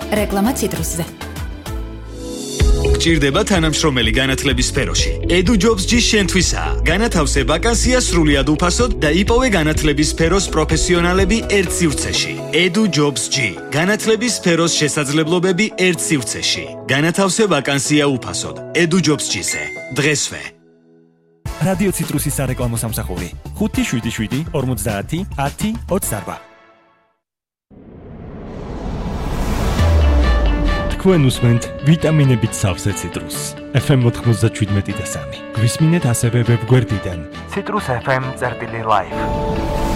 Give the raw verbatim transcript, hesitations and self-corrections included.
რეკლამა ციტრუსზე. გჭირდება თანამშრომელი განათლების სფეროში. EduJobs-G შენთვისაა. განათავსე ვაკანსია სრულიად უფასოდ და იპოვე განათლების სფეროს პროფესიონალები ერთ სივრცეში. EduJobs-G. განათლების სფეროს შესაძლებლობები ერთ სივრცეში. განათავსე ვაკანსია უფასოდ. EduJobs-G-ზე. დღესვე. რადიო ციტრუსის სარეკლამო სამსახური ხუთი შვიდი შვიდი ორმოცდაათი ათი ოცდაარბა. თქვენ უსმენთ ვიტამინებით სავსე ციტრუსს. ეფ ემ ოთხმოცდაშვიდმეტი და სამი. გვისმინეთ ასევე ვებგვერდიდან citrus f m წერტილი live.